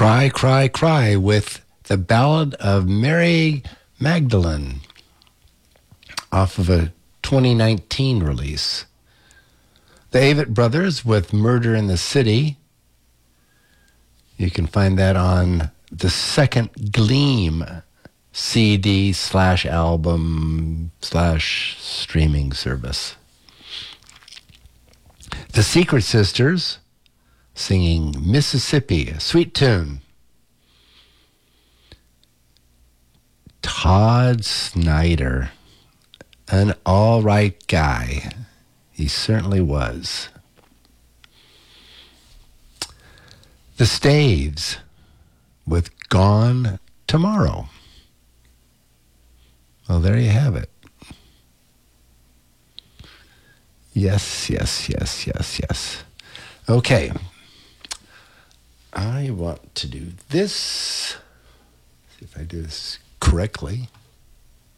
Cry, Cry, Cry with the Ballad of Mary Magdalene off of a 2019 release. The Avett Brothers with Murder in the City. You can find that on the Second Gleam CD/album/streaming service. The Secret Sisters singing Mississippi, a sweet tune. Todd Snyder, an all right guy. He certainly was. The Staves with Gone Tomorrow. Well, there you have it. Yes. Okay. I want to do this. See if I do this correctly.